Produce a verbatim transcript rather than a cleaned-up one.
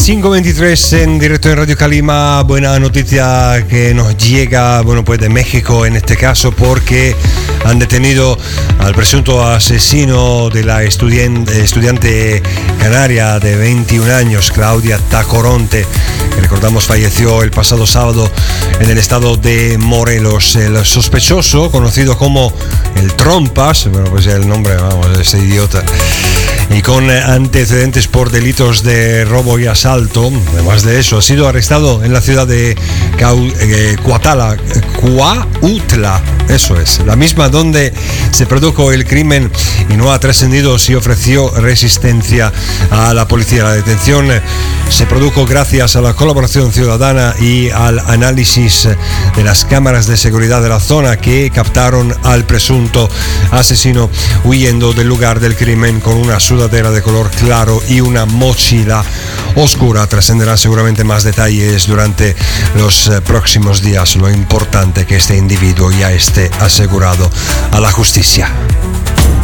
cinco veintitrés en directo en Radio Calima. Buena noticia que nos llega, bueno, pues de México en este caso, porque han detenido al presunto asesino de la estudiante, estudiante canaria de veintiún años, Claudia Tacoronte, que recordamos falleció el pasado sábado en el estado de Morelos. El sospechoso, conocido como el Trompas, bueno, pues el nombre, vamos, ese idiota, y con antecedentes por delitos de robo y asalto. Además de eso, ha sido arrestado en la ciudad de Cau- eh, Cuatala, Cuautla, eso es, la misma donde se produjo el crimen, y no ha trascendido si ofreció resistencia a la policía. La detención se produjo gracias a la colaboración ciudadana y al análisis de las cámaras de seguridad de la zona, que captaron al presunto asesino huyendo del lugar del crimen con una sudadera de color claro y una mochila oscura. Trascenderá seguramente más detalles durante los próximos días. Lo importante que este individuo ya esté asegurado a la justicia.